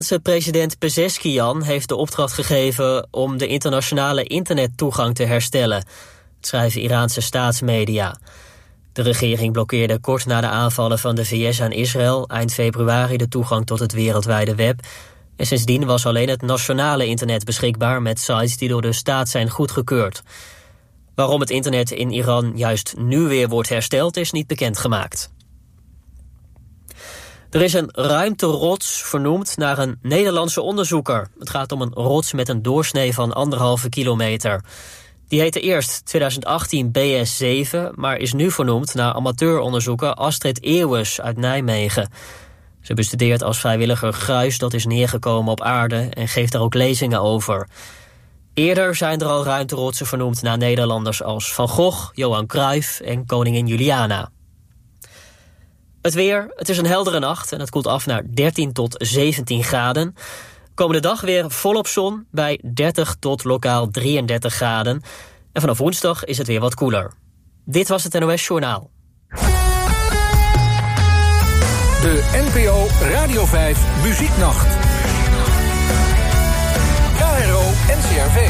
President Pezeshkian heeft de opdracht gegeven om de internationale internettoegang te herstellen. Dat schrijven Iraanse staatsmedia. De regering blokkeerde kort na de aanvallen van de VS aan Israël eind februari de toegang tot het wereldwijde web. En sindsdien was alleen het nationale internet beschikbaar met sites die door de staat zijn goedgekeurd. Waarom het internet in Iran juist nu weer wordt hersteld is niet bekendgemaakt. Er is een ruimterots vernoemd naar een Nederlandse onderzoeker. Het gaat om een rots met een doorsnee van 1,5 kilometer. Die heette eerst 2018 BS7, maar is nu vernoemd naar amateuronderzoeker Astrid Eeuwes uit Nijmegen. Ze bestudeert als vrijwilliger gruis dat is neergekomen op aarde en geeft daar ook lezingen over. Eerder zijn er al ruimterotsen vernoemd naar Nederlanders als Van Gogh, Johan Cruijff en koningin Juliana. Het weer, het is een heldere nacht en het koelt af naar 13 tot 17 graden. Komende dag weer volop zon bij 30 tot lokaal 33 graden. En vanaf woensdag is het weer wat koeler. Dit was het NOS Journaal. De NPO Radio 5 Muzieknacht. KRO NCRV.